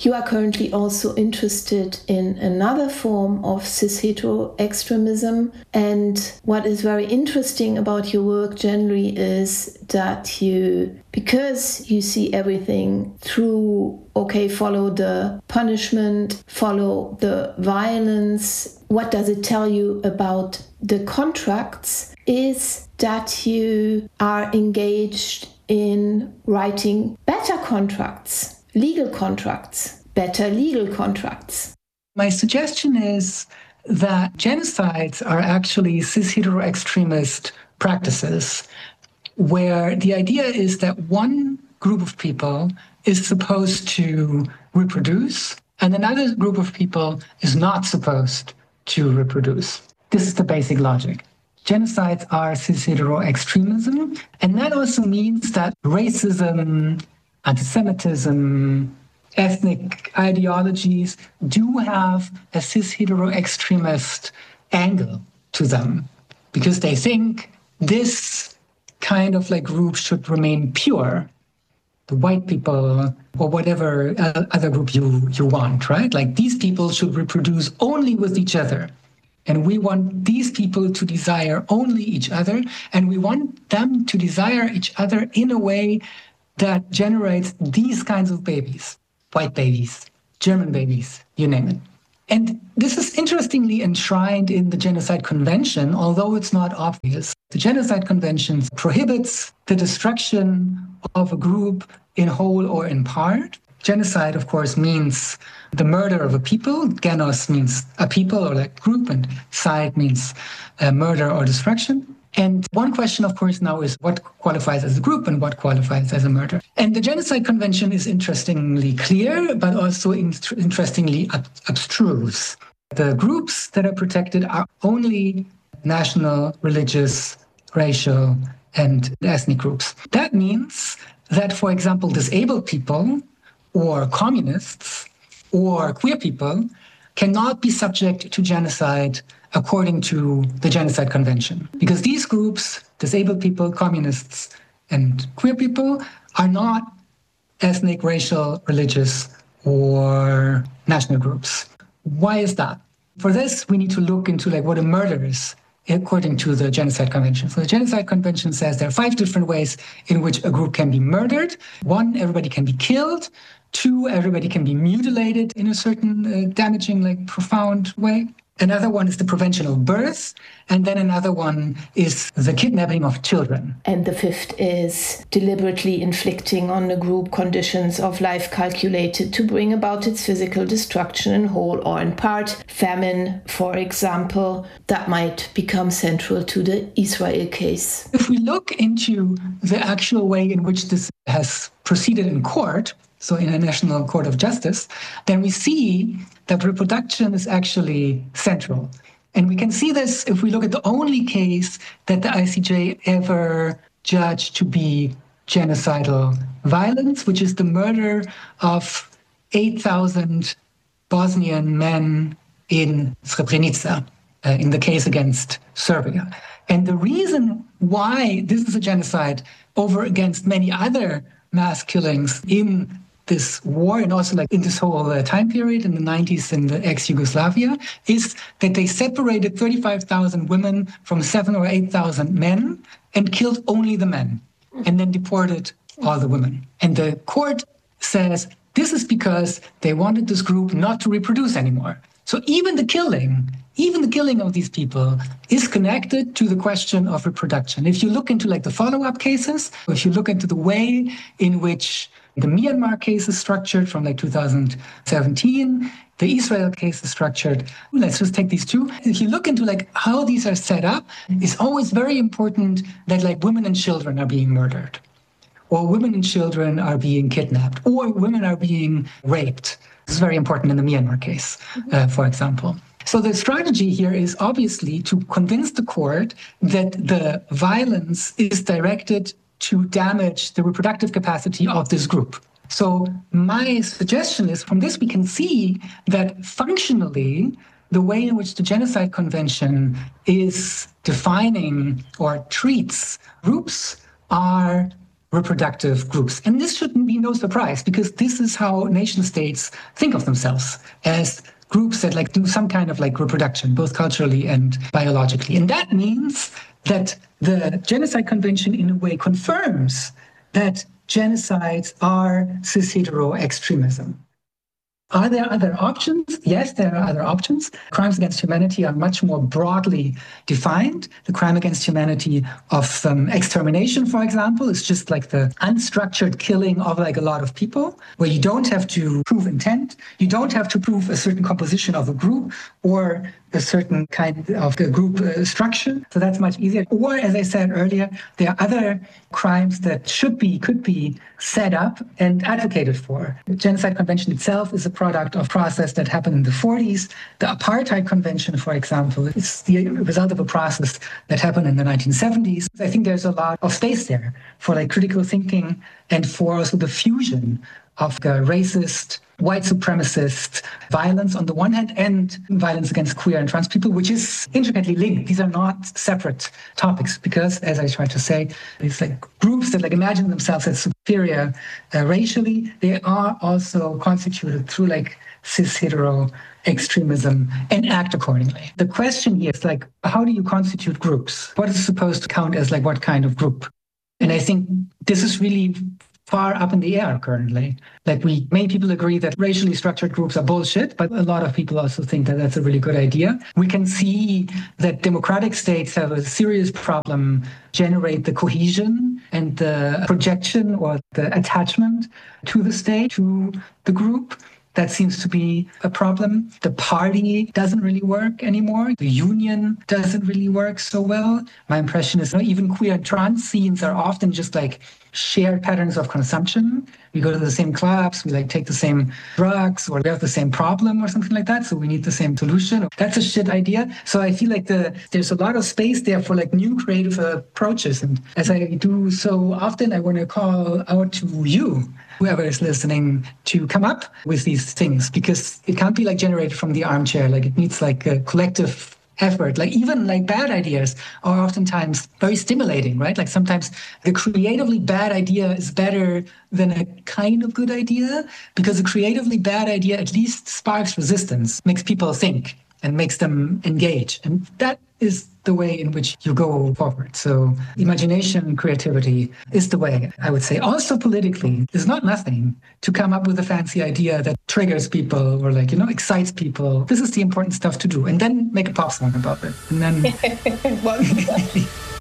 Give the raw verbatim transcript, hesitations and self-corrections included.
You are currently also interested in another form of cis-hetero extremism. And what is very interesting about your work generally is that you, because you see everything through, okay, follow the punishment, follow the violence, what does it tell you about the contracts, is that you are engaged in writing better contracts. Legal contracts, better legal contracts. My suggestion is that genocides are actually cis-hetero extremist practices where the idea is that one group of people is supposed to reproduce and another group of people is not supposed to reproduce. This is the basic logic. Genocides are cis-hetero extremism, and that also means that racism, anti-Semitism, ethnic ideologies do have a cis-hetero extremist angle to them because they think this kind of like group should remain pure. The white people or whatever other group you, you want, right? Like these people should reproduce only with each other. And we want these people to desire only each other. And we want them to desire each other in a way that generates these kinds of babies, white babies, German babies, you name it. And this is interestingly enshrined in the Genocide Convention, although it's not obvious. The Genocide Convention prohibits the destruction of a group in whole or in part. Genocide, of course, means the murder of a people. Genos means a people or like group, and side means uh, murder or destruction. And one question, of course, now is what qualifies as a group and what qualifies as a murder. And the Genocide Convention is interestingly clear, but also in- interestingly ab- abstruse. The groups that are protected are only national, religious, racial, and ethnic groups. That means that, for example, disabled people or communists or queer people cannot be subject to genocide according to the Genocide Convention. Because these groups, disabled people, communists, and queer people, are not ethnic, racial, religious, or national groups. Why is that? For this, we need to look into like what a murder is according to the Genocide Convention. So the Genocide Convention says there are five different ways in which a group can be murdered. One, everybody can be killed. Two, everybody can be mutilated in a certain uh, damaging, like profound way. Another one is the prevention of birth. And then another one is the kidnapping of children. And the fifth is deliberately inflicting on a group conditions of life calculated to bring about its physical destruction in whole or in part. Famine, for example, that might become central to the Israel case. If we look into the actual way in which this has proceeded in court, so in a National Court of Justice, then we see that reproduction is actually central. And we can see this if we look at the only case that the I C J ever judged to be genocidal violence, which is the murder of eight thousand Bosnian men in Srebrenica, uh, in the case against Serbia. And the reason why this is a genocide over against many other mass killings in this war and also like in this whole uh, time period in the nineties in the ex-Yugoslavia is that they separated thirty-five thousand women from seven or eight thousand men and killed only the men and then deported all the women. And the court says this is because they wanted this group not to reproduce anymore. So even the killing, even the killing of these people is connected to the question of reproduction. If you look into like the follow-up cases, if you look into the way in which the Myanmar case is structured from like two thousand seventeen, the Israel case is structured. Let's just take these two. If you look into like how these are set up, it's always very important that like women and children are being murdered, or women and children are being kidnapped, or women are being raped. This is very important in the Myanmar case, uh, for example. So the strategy here is obviously to convince the court that the violence is directed to damage the reproductive capacity of this group. So my suggestion is from this we can see that functionally the way in which the Genocide Convention is defining or treats groups are reproductive groups. And this shouldn't be no surprise, because this is how nation states think of themselves, as groups that like do some kind of like reproduction, both culturally and biologically. And that means that the Genocide Convention in a way confirms that genocides are cis-hetero extremism. Are there other options? Yes, there are other options. Crimes against humanity are much more broadly defined. The crime against humanity of um, extermination, for example, is just like the unstructured killing of like a lot of people, where you don't have to prove intent, you don't have to prove a certain composition of a group or a certain kind of a group uh, structure. So that's much easier. Or, as I said earlier, there are other crimes that should be, could be set up and advocated for. The Genocide Convention itself is a product of process that happened in the forties. The Apartheid Convention, for example, is the result of a process that happened in the nineteen seventies. I think there's a lot of space there for like critical thinking and for also the fusion of the racist, white supremacist violence on the one hand and violence against queer and trans people, which is intricately linked. These are not separate topics because, as I tried to say, these like groups that like imagine themselves as superior uh, racially, they are also constituted through like cis-hetero extremism and act accordingly. The question here is like, how do you constitute groups? What is supposed to count as like what kind of group? And I think this is really far up in the air currently. Like we, many people agree that racially structured groups are bullshit, but a lot of people also think that that's a really good idea. We can see that democratic states have a serious problem generate the cohesion and the projection or the attachment to the state, to the group. That seems to be a problem. The party doesn't really work anymore. The union doesn't really work so well. My impression is, you know, even queer and trans scenes are often just like shared patterns of consumption. We go to the same clubs, we like take the same drugs, or we have the same problem or something like that. So we need the same solution. That's a shit idea. So I feel like the there's a lot of space there for like new creative approaches. And as I do so often, I want to call out to you, whoever is listening, to come up with these things, because it can't be like generated from the armchair. Like it needs like a collective effort. Like even like bad ideas are oftentimes very stimulating, right? Like sometimes the creatively bad idea is better than a kind of good idea, because a creatively bad idea at least sparks resistance, makes people think and makes them engage. And that is the way in which you go forward. So imagination and creativity is the way, I would say. Also politically, it's not nothing to come up with a fancy idea that triggers people or like, you know, excites people. This is the important stuff to do. And then make a pop song about it. And then...